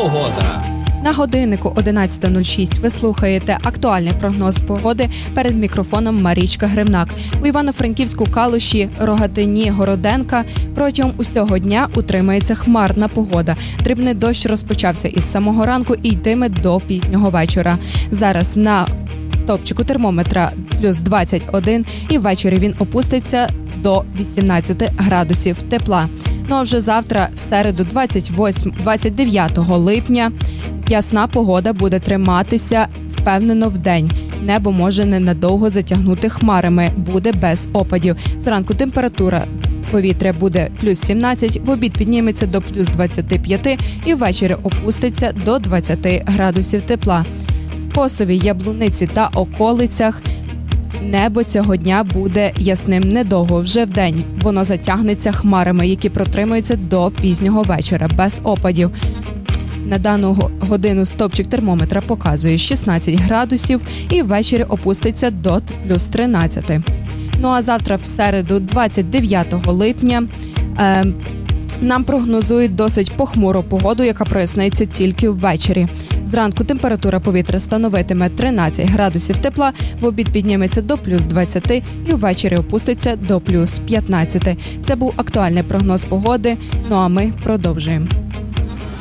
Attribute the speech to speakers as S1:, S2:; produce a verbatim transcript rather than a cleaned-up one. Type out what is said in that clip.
S1: погода.
S2: На годиннику одинадцята нуль шість ви слухаєте актуальний прогноз погоди. Перед мікрофоном Марічка Гривнак. У Івано-Франківську, Калуші, Рогатині, Городенка протягом усього дня утримається хмарна погода. Дрібний дощ розпочався із самого ранку і йтиме до пізнього вечора. Зараз на стовпчику термометра плюс двадцять один і ввечері він опуститься до вісімнадцяти градусів тепла. Ну а вже завтра, в середу, двадцять дев'ятого липня, ясна погода буде триматися впевнено вдень. Небо може ненадовго затягнути хмарами, буде без опадів. Зранку температура повітря буде плюс сімнадцять, в обід підніметься до плюс двадцяти п'яти і ввечері опуститься до двадцяти градусів тепла. В Косові, Яблуниці та околицях небо цього дня буде ясним недовго, вже вдень. Воно затягнеться хмарами, які протримуються до пізнього вечора, без опадів. На дану годину стовпчик термометра показує шістнадцять градусів і ввечері опуститься до плюс тринадцяти. Ну а завтра, в середу, двадцять дев'ятого липня, е, нам прогнозують досить похмуру погоду, яка проясниться тільки ввечері. Зранку температура повітря становитиме тринадцять градусів тепла, в обід підніметься до плюс двадцяти і ввечері опуститься до плюс п'ятнадцяти. Це був актуальний прогноз погоди, ну а ми продовжуємо.